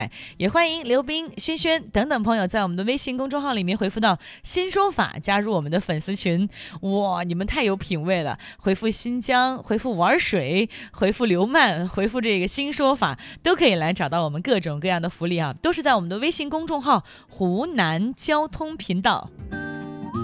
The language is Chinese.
也欢迎刘斌、轩轩等等朋友在我们的微信公众号里面回复到新说法，加入我们的粉丝群。哇，你们太有品位了，回复新疆，回复玩水，回复刘曼，回复这个新说法，都可以来找到我们各种各样的福利啊，都是在我们的微信公众号湖南交通频道。